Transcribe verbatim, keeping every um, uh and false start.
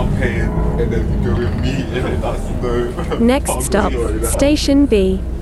champagne and then you go with me in it. That's no. Next stop, Station B.